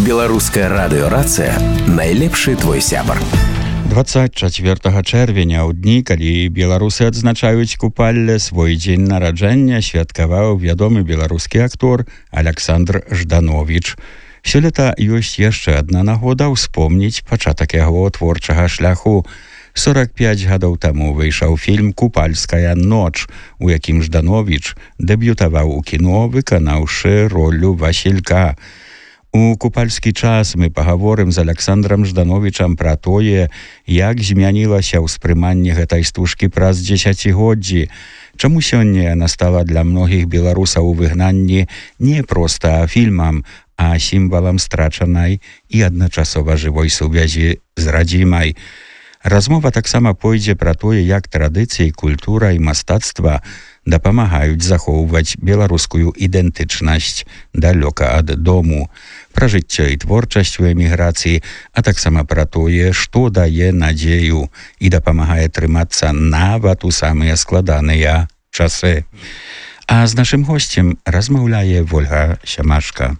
Беларуская радыёрацыя найлепшы твой сябар. 24 чэрвеня ў дні, калі беларусы адзначаюць купалле, свой дзень нараджэння святкаваў вядомы беларускі актор Александр Жданович. Сёлета ёсць яшчэ адна нагода ўспомніць пачатак яго творчага шляху. 45 гадоў таму выйшаў фільм «Купальская ноч», у якім Жданович дэбютаваў у кіно, выканаўшы ролю Васілька. У купальскі час мы пагаворым з Александрам Ждановичам пра тое, як змянілася ўспрыманне гэтай стужкі праз дзесяцігоддзі. Чаму сёння яна стала для многіх беларусаў у выгнанні не проста фільмам, а сімвалам страчанай і адначасова жывой сувязі з радзімай. Размова таксама пойдзе пра тое, як традыцыі, культура і мастацтва дапамагаюць захоўваць беларускую ідэнтычнасць далёка ад дому, пра жыццё і творчасць у эміграцыі, а таксама пра тое, што дае надзею і дапамагае трымацца нават у самыя складаныя часы. А з нашым госцем размаўляе Вольга Сямашка.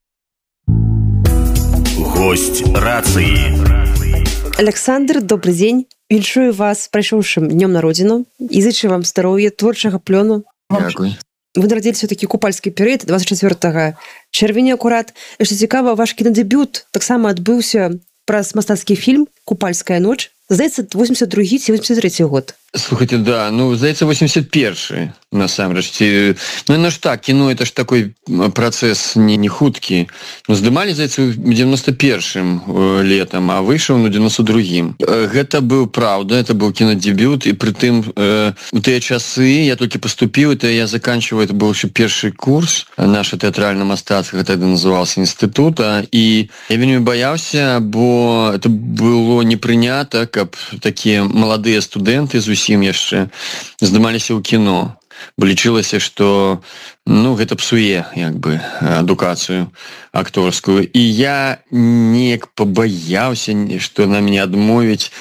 Гость рацыі. Александр, добрый день. Віншую вас прайшоўшым днём народзіну і зычу вам здароўя, творчага плёну. Дякую. Вы нарадзіліся ў такі купальскі перыяд 24 чэрвеня акурат. І што цікава, ваш кінадэбют таксама адбыўся праз мастацкі фільм «Купальская ноч». Здаецца, 82 ці 83 год. Слухайте, да, здаецца, 81-й, насамрэч. Яно ж так, кіно, это ж такой працэс не хуткі. Здымалі, здаецца, в 91-м летом, а выйшаў на 92-м. Гэта быў, правда, это быў кінадебют, і прытым у тыя часы я толькі паступіў, это я заканчиваю, это быў еще першы курс наша тэатральна-мастацкага, тады назывался інстытута, і я вельмі баяўся, бо это было не прынята, каб такія маладыя студэнты зусім яшчэ здымаліся ў кіно. Бо лічылася, што гэта псуе як бы адукацыю акторскую. І я неяк пабаяўся, што на мяне адмовіць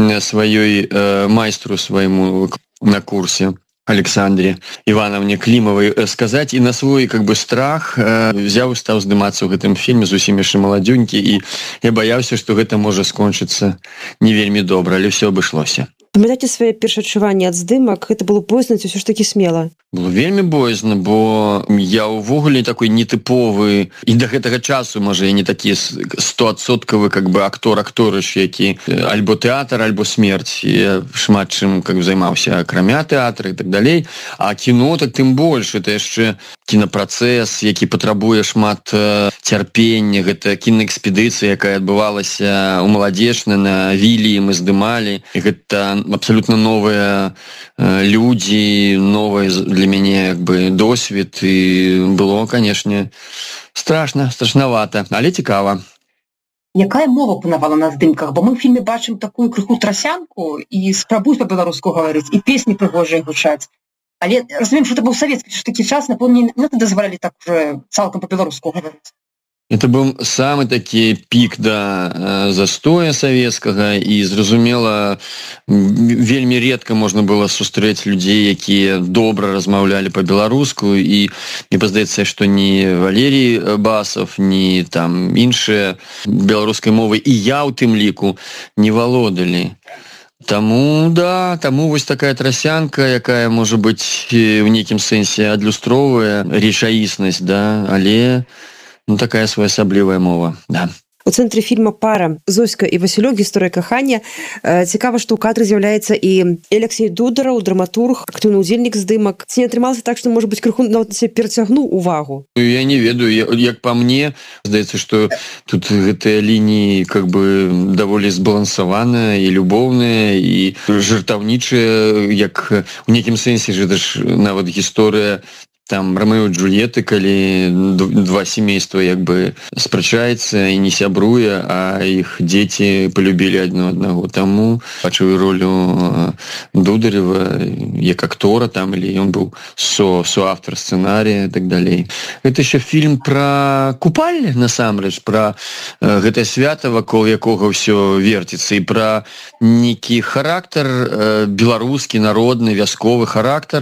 сваёй майстру свайму на курсе Александре Івановне Клімавай сказаць, і на свой как бы страх взяў і стаў здымацца ў гэтым фільме, зусім яшчэ маладзюнькі, і я баяўся, што гэта можа скончыцца не вельмі добра, але ўсё абышлося. Памятаеце свае першаадчуванні ад здымак? Гэта было боязна ці ўсё ж такі смела? Было вельмі боязна, бо я ўвогуле такой нетыповы, і да гэтага часу, можа, я не такі 100% как бы актор-акторыш, які альбо тэатр, альбо смерць. Я шмат чым как бы займаўся акрамя тэатра і так далей. А кіно так тым больш, это яшчэ кінапрацэс, які патрабуе шмат цярпення. Гэта кінаэкспедыцыя, якая адбывалася ў Маладзечны, на Вілі мы здымалі. І гэта абсолютно новыя людзі, новый для мяне як бы досвед, і было, канешне, страшнавата, але цікава. Якая мова панавала на здымках? Бо мы ў фільме бачым такую крыху трасянку і спрабуюць па-беларуску гаварыць, і песні прыгожыя гучаць. Але разумеем, што это быў савецкі такі час, напэўна, не дазвалялі так уже цалкам па-беларуску гаварыць. Это быў самы такі пік да застоя савецкага, і, зразумела, вельмі редка можна было сустрэць людзей, якія добра размаўлялі па-беларуску, і мне падаецца, што ні Валерій Басов, ні там іншыя беларускай мовы, і я ў тым ліку не валодалі. Таму вось такая трасянка, якая, можа быць, у нейкім сэнсе адлюстроўвае рэчаіснасць, да, але такая своеасаблівая мова, да. У цэнтры фільма пара Зоська і Васілёк, гісторыя кахання. Цікава, што ў кадры з'яўляецца і Алексей Дудараў, драматург, актыўны ўдзельнік здымак. Ці не атрымалася так, што, можа быць, крыху нават перацягнуў увагу? Я не ведаю, як па мне, здаецца, што тут гэтыя лініі как бы даволі збалансаваныя і любоўныя, і жартаўнічыя, як у нейкім сэнсе, гэта ж нават гісторыя там Ромео і Джульетты, калі два сямейства як бы спрачаецца і не сябруе, а іх дзеці полюбілі адно аднаго. Таму бачу ролю Дударева як актора там, или ён быў соавтар сцэнарыя і так далей. Гэта ще фільм пра купалле, насамрэч, пра гэтае свята, вакол якога ўсё верціцца, і пра нейкі характар беларускі, народны, вясковы характар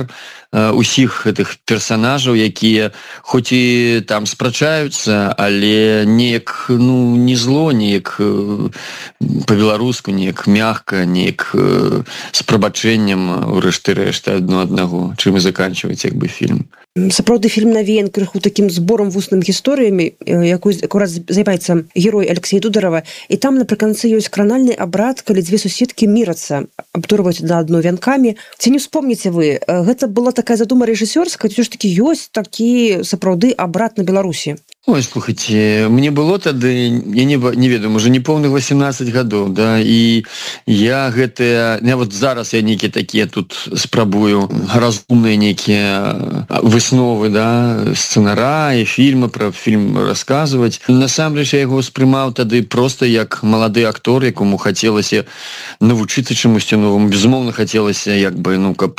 усіх гэтых персанажаў, якія хоць і там спрачаюцца, але неяк не зло, неяк по-беларуску, неяк мягка, неяк з прабачэннем у рэшты адно аднаго, чым і заканчваць як бы фільм. Сапраўды фільм навеян крыху такім зборам вусным гісторыямі, якой акурат займаецца герой Алексея Дударова, і там напрыканцы ёсць кранальны абрад, калі дзве суседкі мірацца, абдурваюць адна адну вянкамі. Ці не успомніце вы, гэта была такая задума рэжысёрская, ці ж такі ёсць такі сапраўды абрад на Беларусі? Ой, слухайте, мне было тады, я не ведаю, можа непоўных 18 гадоў, да, і я вот зараз я нейкія такія тут спрабую разумныя нейкія высновы, да, сцэнара і фільмы, пра фільм расказваць. Насамрэч я яго ўспрымаў тады проста як малады актор, якому хацелася навучыцца чамусьці новаму. Безумоўна, хацелася як бы, каб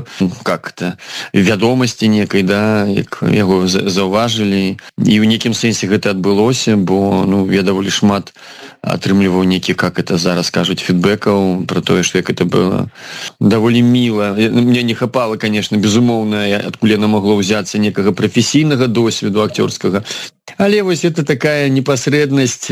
вядомасці некай, да, як яго заўважылі. І ў нейкім сэнсе гэта адбылося, бо я даволі шмат атрымліваў нейкі, как это зараз кажуць, фідбэкаў пра тое, што як это было даволі міла. Мне не хапала, конечно, безумоўна, адкуль яно магло ўзяцца некага прафесійнага досведу акцёрскага. Але вось это такая непасрэднасць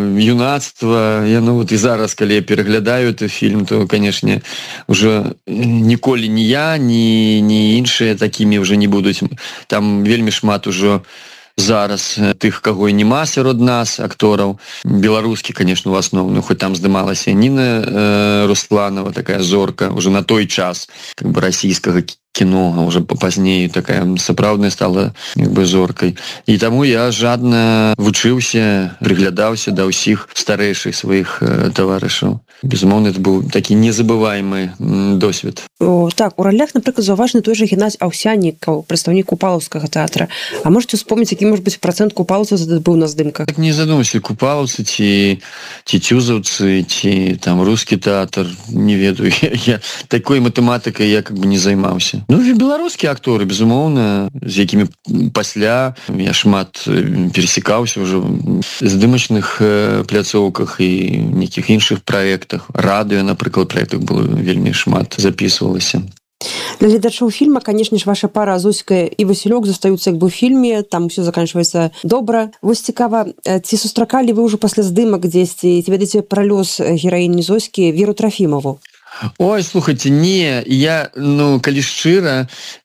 юнацтва. Я вот і зараз, калі я пераглядаю этот фільм, то, конечно, уже ніколі ні я, ні іншыя такімі уже не будуць. Там вельмі шмат ужо зараз тых, каго і нема сярод нас, актораў. Беларускі, конечно, у асноўным, хоць там здымалася Ніна Русланова, такая зорка, уже на той час как бы расійскага кіно, уже пазней такая сапраўдная стала як бы зоркай. І таму я жадна вучыўся, прыглядаўся да ўсіх старэйшых сваіх таварышаў. Безумоўна, это быў такі незабываемы досвед. Так, у ролях, напрыклад, заўважны той жа Геннадзь Аўсяннікаў, прадстаўнік Купалаўскага тэатра. А можете успомніць, які, может быть, процент купалаўцаў быў на здымках? Так не задумаўся, купалаўцы ці цюзаўцы, ці там рускі тэатр, не ведаю. Я такой матэматыкай я как бы не займаўся. Беларускія акторы, безумоўна, з якімі пасля я шмат пересекаўся ўжо в здымачных пляцоўках і нейкіх іншых праектах. Радыё, напрыклад, праектах было вельмі шмат записывалася. Для гледачоў фільма, конечно ж, ваша пара Зоська і Васілёк застаюцца як бы ў фільме, там усё заканчваецца добра. Вось цікава, ці сустракалі вы ўжо пасля здымак дзесьці, ці ведаеце пра лёс гераіні Зоські Веру Трафімову? Ой, слухайте, не, я, калі шчыра,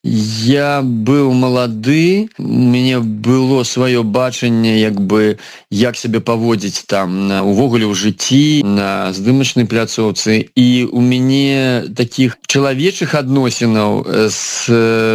я быў малады, у мяне было сваё бачанне, як бы, як сябе паводзіць там, увогуле ў жыцці, на здымачнай пляцоўцы, і у мяне такіх чалавечых адносінаў з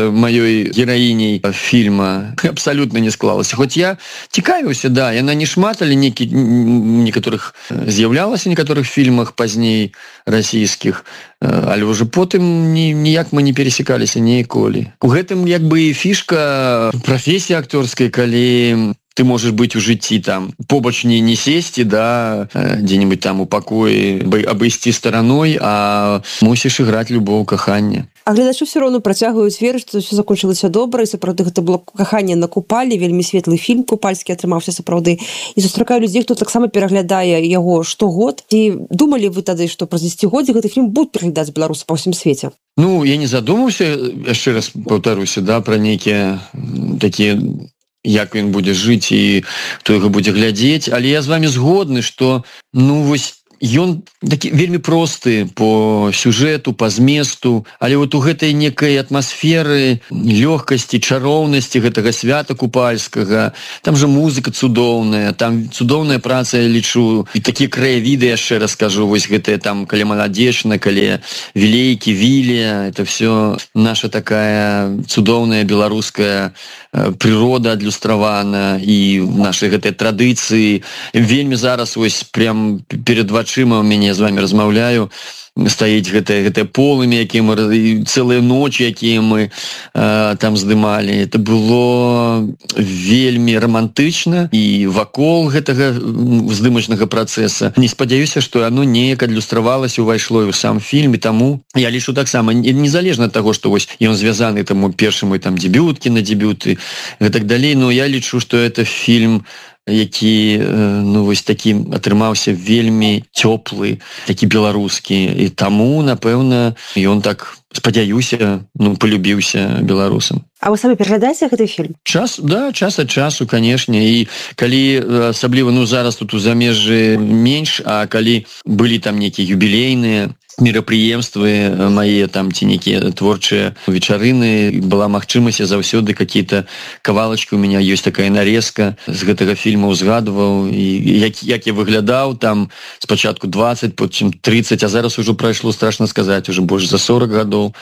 маёй гераіняй фільма абсалютна не склалася. Хоць я цікавіўся, да, яна не шмат, але некаторых з'яўлялася в некаторых фільмах пазней расійскіх, але ўжо потым ніяк мы не пересекаліся ніколі. У гэтым як бы і фішка прафесіі акторскай, калі ты можаш быць у жыцці там побач не сесці, да, дзе-нибудь там у пакоі абысці стараной, а мусіш іграць любоў, каханне. А гледачы ўсё роўна працягваюць верыць, што ўсё закончылася добра, і сапраўды гэта было каханне на Купалі, вельмі светлы фільм купальскі атрымаўся сапраўды. І сустракаю людзей, хто таксама пераглядае яго штогод. І думалі вы тады, што праз дзесяцігоддзі гэты фільм будуць пераглядаць беларусы па ўсім свеце? Я не задумаўся, яшчэ раз паўтаруся, да, пра нейкія такія, як ён будзе жыць і хто яго будзе глядзець, але я з вами згодны, што вось ён такі вельмі просты по сюжэту, по зместу, але вот у гэтай некай атмасферы лёгкасці, чароўнасці гэтага свята купальскага, там же музыка цудоўная, там цудоўная праца, я лічу, і такія краявіды, яшчэ раз скажу, вось гэтыя там, каля Маладзечна, каля Вілейкі, Віля, это все наша такая цудоўная беларуская прырода адлюстравана, і наши гэтыя традыцыі. Вельмі зараз вось прям перед вачыма у мяне з вами размаўляю, стаіць гэтае полымя, якія мы, цэлыя ночі, якія мы там здымалі. Это было вельмі романтычна, і вакол гэтага здымачнага працэса. Не спадзяюся, што яно неяк адлюстравалася, увайшло і ў сам фільм, і таму я лічу таксама, незалежна ад таго, што вось ён звязаны там першы мой там дебют, кінадзебют і гэтак далей, но я лічу, што это фільм які ну вось такі атрымаўся вельмі цёплы, такі беларускі, і таму напэўна ён так, спадзяюся, ну полюбіўся беларусам. А вы самі пераглядаеце гэты фільм? Час ад часу, канешне, і калі асабліва ну зараз тут у замежжы менш, а калі былі там нейкія юбілейныя мерапрыемствы мае там ці нейкія творчыя вечарыны, была магчымасць, заўсёды какие-то кавалачкі, у меня ёсць такая нарезка з гэтага фільма, узгадваў, і як я выглядаў там спачатку 20, потым 30, а зараз ужо прайшло, страшна сказаць, уже больш за 40 гадоў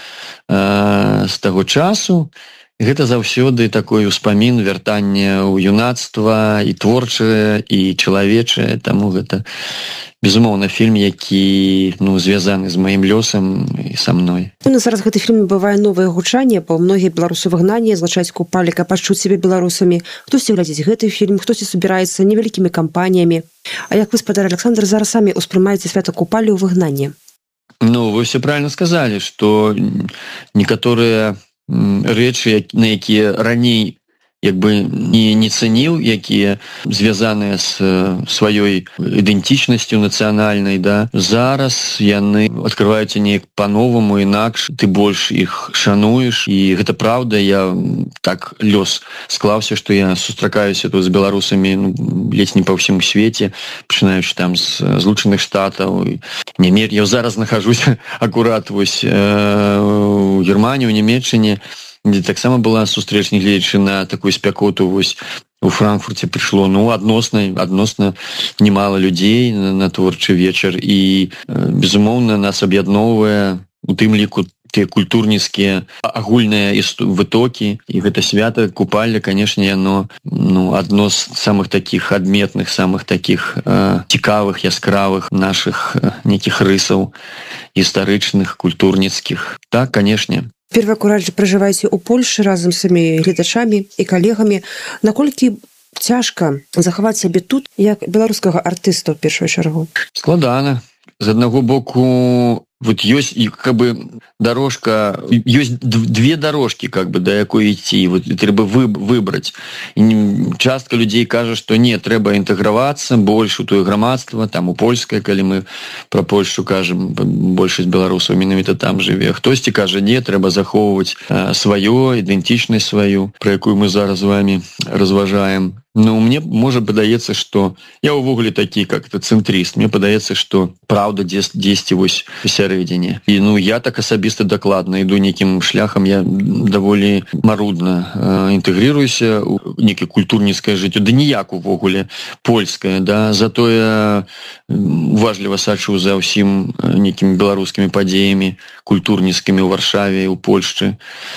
з таго часу. Гэта заўсёды такой успамін, вяртанне ў юнацтва, і творчае, і чалавечае, таму гэта безумоўна фільм, які ну звязаны з маім лёсам і са мной. Ну, зараз гэты фільм набывае новае гучанне, бо многія беларусы выгнанні злачаць купалі, каб пачуць сябе беларусамі. Хтосьці глядзіць гэты фільм, хтосьці собіраецца невялікімі кампаніямі. А як вы, спадар Александр, зараз самі ўспрымаеце свята купалі ў выгнанні? Ну, вы все правильно сказали, что некаторыя рэчы, на якія раней як бы не цэніў, якія звязаныя з сваёй ідэнтычнасцю нацыянальнай, да, зараз яны адкрываюцца неяк па-новаму, інакш, ты больш іх шануеш, і гэта праўда. Я так лёс склаўся, што я сустракаюся тут з беларусамі ну, ледзь не па ўсім свеце, пачынаючы там з Злучаных Штатаў, я зараз нахожусь акурат вось у Германії, у Нямецчыне, где таксама была сустрэч, нягледзячы на такую спякоту. Вось у Франкфурце прыйшло ну адносна немало людзей на творчы вечар, і безумоўна нас аб'ядноўвае у тым ліку тыя культурніцкія агульныя вытокі, і гэта свята купальня, канешне, яно ну адно з самых такіх адметных, самых такіх цікавых, яскравых нашых нейкіх рысаў гістарычных, культурніцкіх. Так, канешне. Цяпер вы пражываеце ў Польшы разам з самі гледачамі і калегамі. Наколькі цяжка захаваць сябе тут як беларускага артыста ў першую чаргу? Складана. З аднаго боку, вот ёсць как бы дорожка, ёсць две дорожкі как бы, да якой ісці, вот трэба выбраць. І частка людзей кажа, што не, трэба інтэгравацца больш у тое грамадства, там у польскае, калі мы пра Польшчу кажам, большасць беларусаў менавіта там жыве. Хтосьці кажа, не, трэба захоўваць сваё, ідэнтычнасць сваю, пра якую мы зараз з вами разважаем. Ну, мне, можа, падаецца, што я ўвогуле такі, как-то цэнтрыст. Мне падаецца, што праўда дзесьці вось сярэдзіне. І, ну, я так асабіста дакладна іду нейкім шляхам, я даволі марудна інтэгрыруюся ў нейкае культурніцкае жыццё, да ніяк увогуле польскае, да, затое уважліва сачу за ўсім нейкімі беларускімі падзеямі культурніцкімі ў Варшаве, ў Польшчы,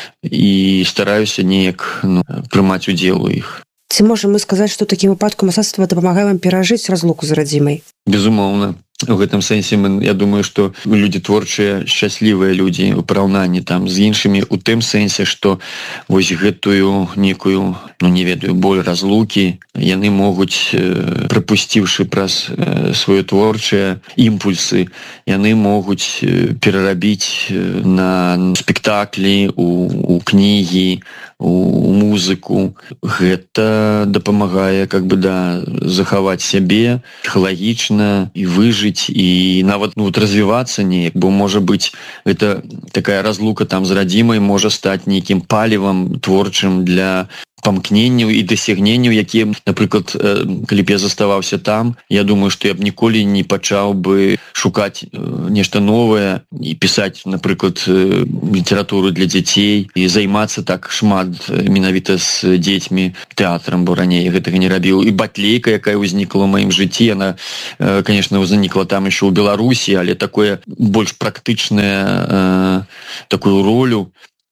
і стараюся неяк ну, прымаць удзел у іх. Ці можам мы сказаць, што такім выпадку мастацтва дапамагае вам перажыць разлуку з радзімай? Безумоўна. У гэтым сэнсе я думаю, што людзі творчыя шчаслівыя людзі у параўнанні там з іншымі, у тым сэнсе, што вось гэтую некую, ну не ведаю, боль разлукі яны могуць, прапусціўшы праз свае творчыя імпульсы, яны могуць перарабіць на спектаклі, у кнігі, у музыку. Гэта дапамагае как бы да захаваць сябе псіхалагічна і выжыць, і нават ну, развівацца неяк, бо можа быць гэта такая разлука там з радзімай можа стаць нейкім палівам творчым для памкненняў і дасягненняў, якія, напрыклад, калі б я заставаўся там, я думаю, што я б ніколі не пачаў бы шукаць нешта новае і пісаць, напрыклад, літаратуру для дзяцей і займацца так шмат менавіта з дзецьмі тэатрам, бо раней гэтага не рабіў. І батлейка, якая ўзнікла ў маім жыцці, яна, конечно, ўзнікла там еще ў Беларусі, але такое больш практычнае такую ролю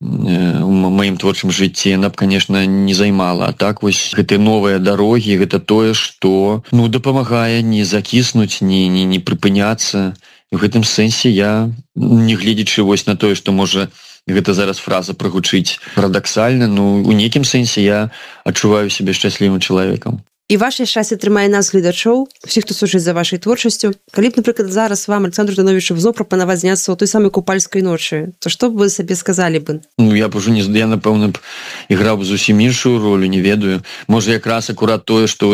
у маім творчым жыцці яна б, конечно, не займала. А так вось гэтыя новыя дарогі, гэта тое, што ну, дапамагае не закіснуць, не прыпыняцца. І в гэтым сэнсе я, не гледзячы вось на тое, што можа гэта зараз фраза прагучыць парадаксальна, ну у нейкім сэнсе я адчуваю сябе шчаслівым чалавекам. і ваше шчасце трымае нас гледачоў, усіх, хто сушыць за вашай творчасцю. Калі б, напрыклад, зараз вам, Александру Ждановичу, зноў прапанаваць зняцца ў той самай купальскай ночы, то што б вы сабе сказалі бы? Ну, я напэўна, іграў бы зусім іншую ролю, не ведаю. Можа, якраз акурат тое, што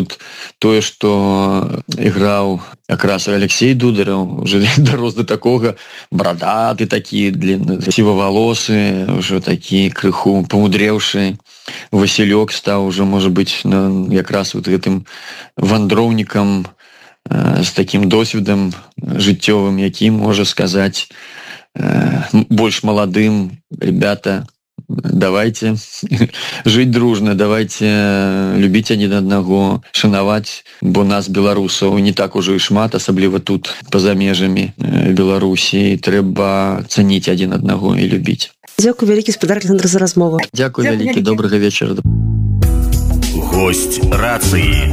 іграў якраз Алексей Дудараў, уже дарос до такога, брадаты такі, сівавалосы, уже такі крыху памудрэўшы. Васілёк стаў уже, можа быць, якраз вот гэтым вандроўнікам з такім досведам жыццёвым, які можа сказаць больш маладым: ребята, давайте жыць дружна, давайте любіць адзін аднаго, шанаваць, бо нас, беларусаў, не так ужо і шмат, асабліва тут, па-за межамі Беларусі, трэба цаніць адзін аднаго і любіць. Дзякуй вялікі, спадар Александр, за размову. Дзякуй вялікі, добрага вечара. Госць рацыі.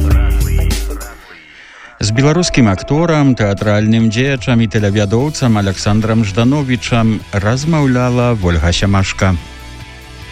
З беларускім акторам, тэатральным дзеячам і тэлевядоўцам Александрам Ждановічам размаўляла Вольга Сямашка.